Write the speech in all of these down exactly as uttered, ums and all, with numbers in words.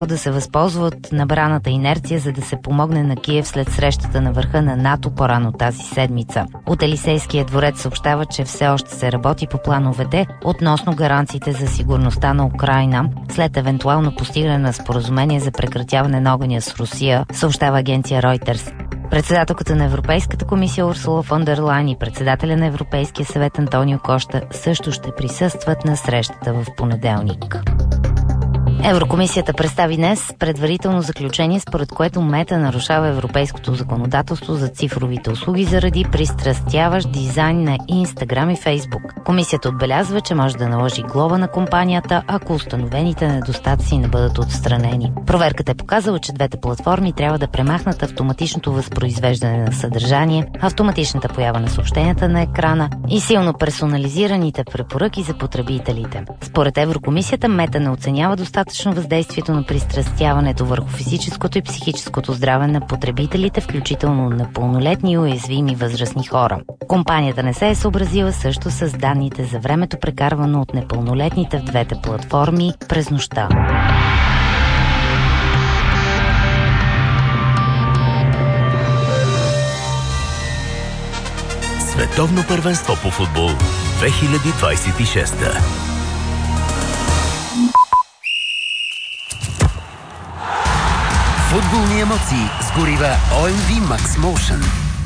да се възползва от набраната инерция, за да се помогне на Киев след срещата на върха на НАТО по-рано тази седмица. От Елисейския дворец съобщава, че все още се работи по плановете относно гаранциите за сигурността на Украйна след евентуално постигане на споразумение за прекратяване на огъня с Русия, съобщава агенция Reuters. Председателката на Европейската комисия Урсула фон дер Лайен и председателя на Европейския съвет Антонио Кошта също ще присъстват на срещата в понеделник. Еврокомисията представи днес предварително заключение, според което Мета нарушава европейското законодателство за цифровите услуги заради пристрастяващ дизайн на Инстаграм и Фейсбук. Комисията отбелязва, че може да наложи глоба на компанията, ако установените недостатъци не бъдат отстранени. Проверката е показала, че двете платформи трябва да премахнат автоматичното възпроизвеждане на съдържание, автоматичната поява на съобщенията на екрана и силно персонализираните препоръки за потребителите. Според Еврокомисията, Мета не оценява достатъчно въздействието на пристрастяването върху физическото и психическото здраве на потребителите, включително на пълнолетни и уязвими възрастни хора. Компанията не се е съобразила също с данните за времето, прекарвано от непълнолетните в двете платформи през нощта. Световно първенство по футбол две хиляди двадесет и шеста. Футболни емоции с горива О Ем Ви Max Motion.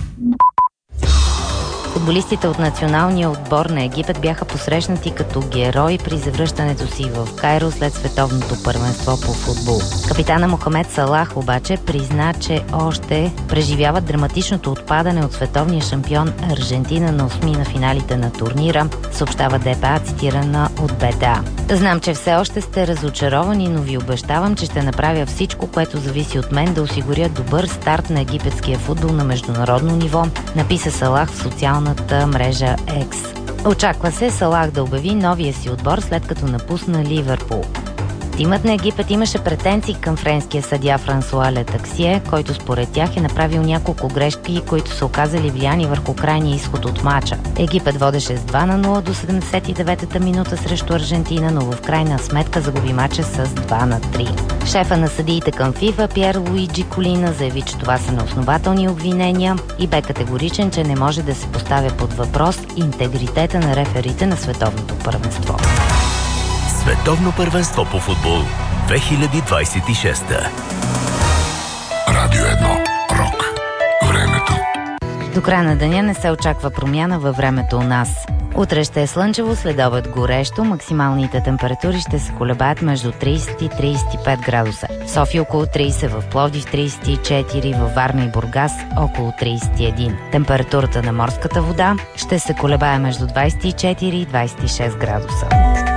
Футболистите от националния отбор на Египет бяха посрещнати като герои при завръщането си в Кайро след световното първенство по футбол. Капитана Мохамед Салах обаче призна, че още преживяват драматичното отпадане от световния шампион Аржентина на осми на финалите на турнира, съобщава Д П А, цитирана от Б Т А. Знам, че все още сте разочаровани, но ви обещавам, че ще направя всичко, което зависи от мен, да осигуря добър старт на египетския футбол на международно ниво, написа Салах в социалната мрежа Екс. Очаква се Салах да обяви новия си отбор, след като напусна Ливърпул. Тимът на Египет имаше претенции към френския съдия Франсуа Летаксие, който според тях е направил няколко грешки, които са оказали влияние върху крайния изход от мача. Египет водеше с два на нула до седемдесет и деветата минута срещу Аржентина, но в крайна сметка загуби мача с два на три. Шефа на съдиите към ФИФА Пьер Луиджи Колина заяви, че това са неоснователни обвинения и бе категоричен, че не може да се поставя под въпрос интегритета на реферите на световното първенство. Световно първенство по футбол две хиляди двадесет и шеста. Радио едно. Рок. Времето. До края на деня не се очаква промяна във времето у нас. Утре ще е слънчево, следобед горещо, максималните температури ще се колебаят между тридесет и тридесет и пет градуса. В София около тридесет, в Пловдив тридесет и четири, във Варна и Бургас около тридесет и едно. Температурата на морската вода ще се колебае между двадесет и четири и двадесет и шест градуса.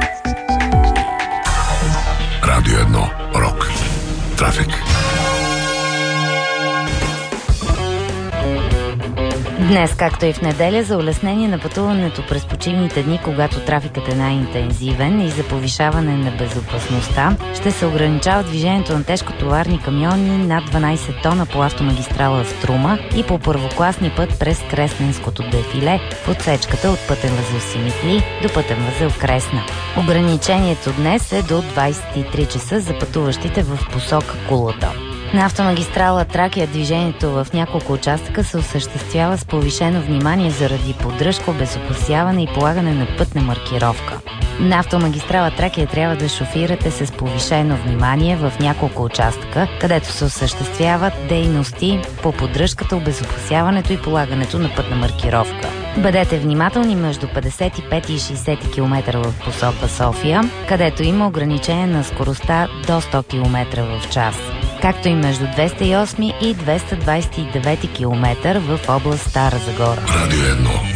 Радио едно. Рок. Трафик. Днес, както и в неделя, за улеснение на пътуването през почивните дни, когато трафикът е най-интензивен и за повишаване на безопасността, ще се ограничава движението на тежкотоварни камиони над дванадесет тона по автомагистрала Струма и по първокласния път през Кресненското дефиле в отсечката от пътен възел Симитли до пътен възел Кресна. Ограничението днес е до двадесет и три часа за пътуващите в посока Кулата. На автомагистрала Тракия движението в няколко участъка се осъществява с повишено внимание заради поддръжка, обезопасяване и полагане на пътна маркировка. На автомагистрала Тракия трябва да шофирате с повишено внимание в няколко участъка, където се осъществяват дейности по поддръжката, обезопасяването и полагането на пътна маркировка. Бъдете внимателни между петдесет и пет и шейсет километра в посока София, където има ограничение на скоростта до сто километра в час, както и между двеста и осем и двеста двадесет и девет километра в област Стара Загора. Радио едно.